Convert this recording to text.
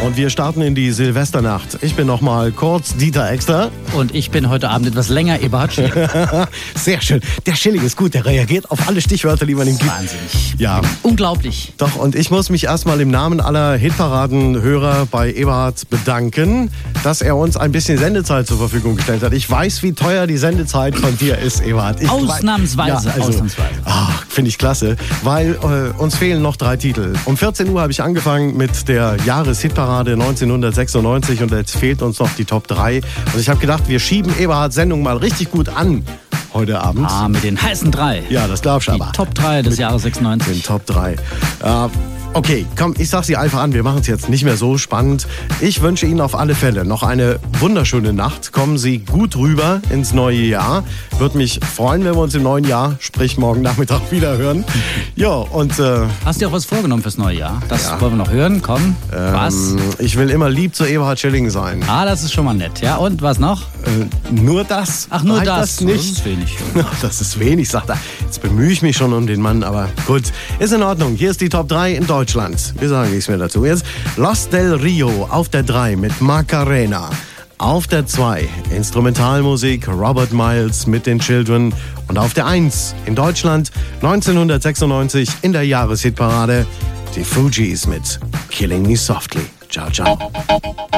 Und wir starten in die Silvesternacht. Ich bin nochmal kurz Dieter Exter. Und ich bin heute Abend etwas länger Eberhard Schilling. Sehr schön. Der Schilling ist gut, der reagiert auf alle Stichwörter, die man ihm gibt. Wahnsinnig. Ja. Unglaublich. Doch, und ich muss mich erstmal im Namen aller Hitparadenhörer bei Eberhard bedanken, dass er uns ein bisschen Sendezeit zur Verfügung gestellt hat. Ich weiß, wie teuer die Sendezeit von dir ist, Eberhard. Ausnahmsweise. Finde ich klasse, weil uns fehlen noch 3 Titel. Um 14 Uhr habe ich angefangen mit der Jahreshitparade 1996 und jetzt fehlt uns noch die Top 3. Und ich habe gedacht, wir schieben Eberhards Sendung mal richtig gut an heute Abend. Ah, mit den heißen 3. Ja, das glaubst du aber. Die Top 3 des Jahres 96. Den Top 3. Okay, komm, ich sag sie einfach an. Wir machen es jetzt nicht mehr so spannend. Ich wünsche Ihnen auf alle Fälle noch eine wunderschöne Nacht. Kommen Sie gut rüber ins neue Jahr. Würde mich freuen, wenn wir uns im neuen Jahr, sprich morgen Nachmittag, wieder hören. Ja, und hast du dir auch was vorgenommen fürs neue Jahr? Das wollen wir noch hören. Komm, was? Ich will immer lieb zu Eberhard Schilling sein. Ah, das ist schon mal nett. Ja, und was noch? Nur das. Ach, nur reicht das nicht. Das ist wenig. Das ist wenig, sagt er. Jetzt bemühe ich mich schon um den Mann, aber gut. Ist in Ordnung. Hier ist die Top 3 in Deutschland. Wir sagen nichts mehr dazu. Jetzt Los del Rio auf der 3 mit Macarena. Auf der 2 Instrumentalmusik Robert Miles mit den Children. Und auf der 1 in Deutschland 1996 in der Jahreshitparade die Fugees mit Killing Me Softly. Ciao, ciao.